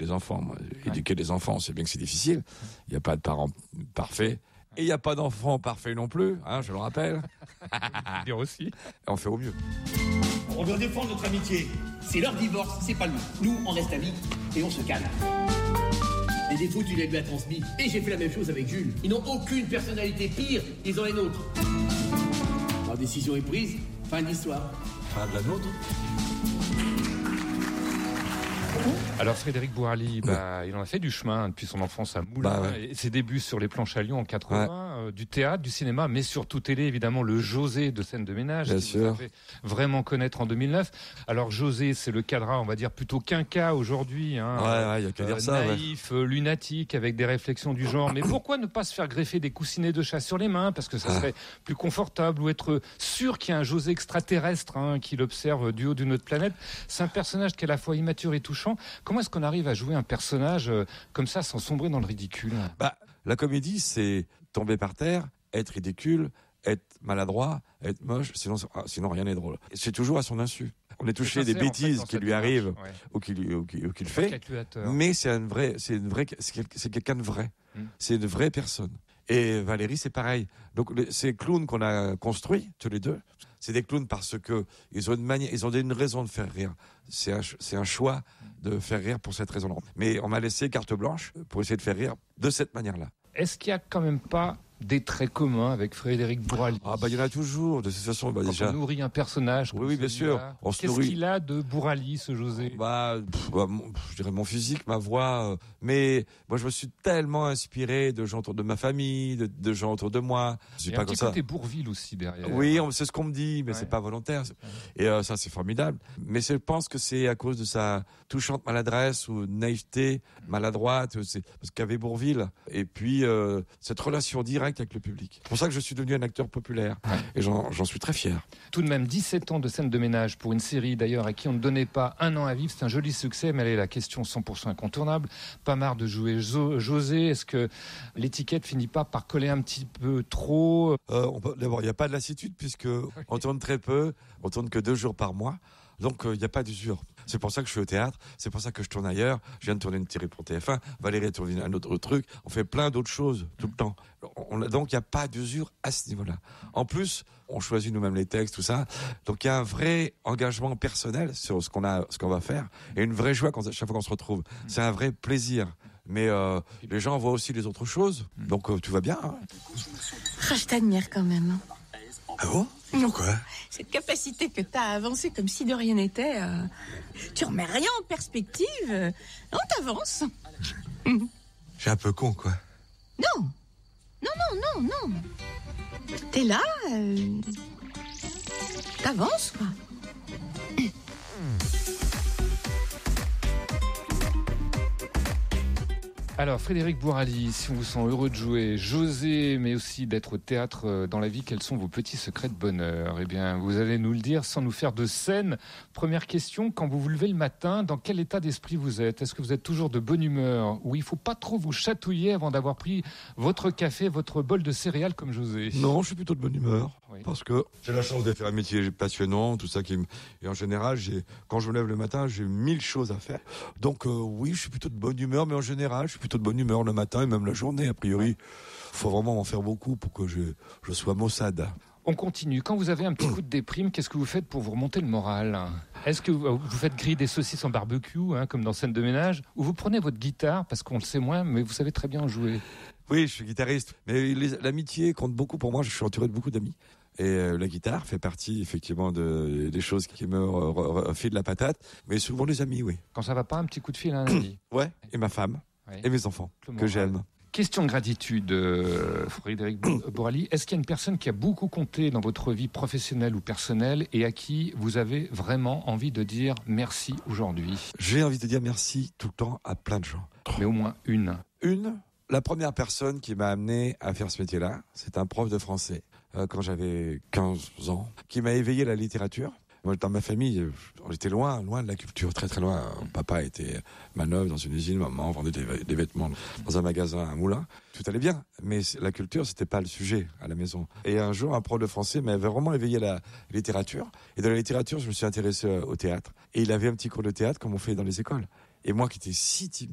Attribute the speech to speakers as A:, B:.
A: des enfants. Moi, éduquer des enfants, c'est bien que c'est difficile. Il n'y a pas de parents parfaits. Et il n'y a pas d'enfants parfaits non plus, hein, je le rappelle.
B: Dire aussi.
A: On fait au mieux.
C: On doit défendre notre amitié. C'est leur divorce, c'est pas nous. Nous, on reste amis et on se calme. Les défauts, tu les lui as transmis. Et j'ai fait la même chose avec Jules. Ils n'ont aucune personnalité. Pire, ils ont les nôtres. La décision est prise. Fin de l'histoire.
A: Fin de la nôtre.
B: Alors Frédéric Bourali, il en a fait du chemin depuis son enfance à Moulins et ses débuts sur les planches à Lyon en 80, du théâtre, du cinéma, mais surtout télé évidemment, le José de Scène de ménage
A: Bien
B: qui
A: sûr.
B: vous a fait vraiment connaître en 2009. Alors José, c'est le cadre, on va dire plutôt quinca aujourd'hui, hein,
A: il y a qu'à dire ça.
B: naïf, lunatique, avec des réflexions du genre. Mais pourquoi ne pas se faire greffer des coussinets de chat sur les mains parce que ça serait plus confortable, ou être sûr qu'il y a un José extraterrestre qui l'observe du haut d'une autre planète. C'est un personnage qui est à la fois immature et touchant. Comment est-ce qu'on arrive à jouer un personnage comme ça sans sombrer dans le ridicule ?
A: La comédie, c'est tomber par terre, être ridicule, être maladroit, être moche, sinon rien n'est drôle. C'est toujours à son insu. On est touché des bêtises qui lui arrivent ou qu'il fait, mais c'est quelqu'un de vrai. C'est une vraie personne. Et Valérie, c'est pareil. Donc ces clowns qu'on a construits tous les deux, c'est des clowns parce que ils ont une raison de faire rire. C'est un choix de faire rire pour cette raison-là. Mais on m'a laissé carte blanche pour essayer de faire rire de cette manière-là.
B: Est-ce qu'il y a quand même pas des traits communs avec Frédéric Bourali ?
A: Il y en a toujours. De toute façon, déjà.
B: On nourrit un personnage.
A: Oui, bien sûr.
B: Qu'est-ce qu'il a de Bourali, ce José ?
A: Je dirais mon physique, ma voix. Mais moi, je me suis tellement inspiré de gens autour de ma famille, de gens autour de moi. Je suis pas comme ça.
B: Il y a un petit côté Bourvil aussi derrière.
A: Oui, c'est ce qu'on me dit, mais c'est pas volontaire. Et ça, c'est formidable. Mais je pense que c'est à cause de sa touchante maladresse ou naïveté, maladroite. C'est parce qu'avait Bourvil. Et puis cette relation directe avec le public. C'est pour ça que je suis devenu un acteur populaire. Et j'en suis très fier.
B: Tout de même, 17 ans de Scène de ménage pour une série d'ailleurs à qui on ne donnait pas un an à vivre. C'est un joli succès, mais elle est la question 100% incontournable. Pas marre de jouer José. Est-ce que l'étiquette finit pas par coller un petit peu trop ?
A: D'abord, il n'y a pas de lassitude puisque on tourne très peu. On tourne que 2 jours par mois. Donc, il n'y a pas d'usure. C'est pour ça que je suis au théâtre. C'est pour ça que je tourne ailleurs. Je viens de tourner une série pour TF1. Valérie a tourné un autre truc. On fait plein d'autres choses tout le temps. Donc, il n'y a pas d'usure à ce niveau-là. En plus, on choisit nous-mêmes les textes, tout ça. Donc, il y a un vrai engagement personnel sur ce qu'on va faire. Et une vraie joie chaque fois qu'on se retrouve. C'est un vrai plaisir. Mais les gens voient aussi les autres choses. Donc, tout va bien. Hein.
D: Je t'admire quand même.
A: Ah bon ? Pourquoi ?
D: Cette capacité que t'as à avancer comme si de rien n'était, tu remets rien en perspective, on t'avance.
A: J'ai un peu con, quoi.
D: Non. T'es là, t'avances, quoi.
B: Alors Frédéric Bourali, si on vous sent heureux de jouer José, mais aussi d'être au théâtre dans la vie, quels sont vos petits secrets de bonheur ? Eh bien, vous allez nous le dire sans nous faire de scène. Première question, quand vous vous levez le matin, dans quel état d'esprit vous êtes ? Est-ce que vous êtes toujours de bonne humeur ? Ou il faut pas trop vous chatouiller avant d'avoir pris votre café, votre bol de céréales comme José ?
A: Non, je suis plutôt de bonne humeur.
B: Oui.
A: Parce que j'ai la chance de faire un métier passionnant, tout ça et en général, quand je me lève le matin, j'ai 1000 choses à faire. Donc oui, je suis plutôt de bonne humeur, mais en général, je suis plutôt de bonne humeur le matin et même la journée. A priori, faut vraiment en faire beaucoup pour que je sois maussade.
B: On continue. Quand vous avez un petit coup de déprime, qu'est-ce que vous faites pour vous remonter le moral ? Est-ce que vous faites griller des saucisses en barbecue, comme dans Scène de ménage, ou vous prenez votre guitare, parce qu'on le sait moins, mais vous savez très bien en jouer ?
A: Oui, je suis guitariste, mais l'amitié compte beaucoup pour moi. Je suis entouré de beaucoup d'amis. Et la guitare fait partie effectivement des choses qui me refilent la patate, mais souvent les amis, oui.
B: Quand ça va pas, un petit coup de fil à un ami.
A: Ouais, et ma femme, et mes enfants, que j'aime.
B: Question de gratitude, Frédéric Bourali. Est-ce qu'il y a une personne qui a beaucoup compté dans votre vie professionnelle ou personnelle et à qui vous avez vraiment envie de dire merci aujourd'hui ?
A: J'ai envie de dire merci tout le temps à plein de gens.
B: Mais au moins une.
A: La première personne qui m'a amené à faire ce métier-là, c'est un prof de français, quand j'avais 15 ans, qui m'a éveillé à la littérature. Moi, dans ma famille, on était loin de la culture, très très loin. Papa était manœuvre dans une usine, maman vendait des vêtements dans un magasin à Moulins. Tout allait bien, mais la culture, c'était pas le sujet à la maison. Et un jour, un prof de français m'avait vraiment éveillé à la littérature. Et dans la littérature, je me suis intéressé au théâtre. Et il avait un petit cours de théâtre comme on fait dans les écoles. Et moi qui étais si timide,